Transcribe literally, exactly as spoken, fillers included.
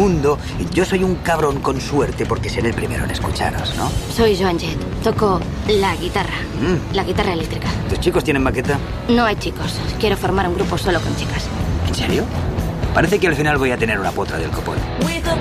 mundo. Yo soy un cabrón con suerte porque seré el primero en escucharos, ¿no? Soy Joan Jett. Toco la guitarra. Mm. La guitarra eléctrica. ¿Tus chicos tienen maqueta? No hay chicos. Quiero formar un grupo solo con chicas. ¿En serio? Parece que al final voy a tener una potra del copón.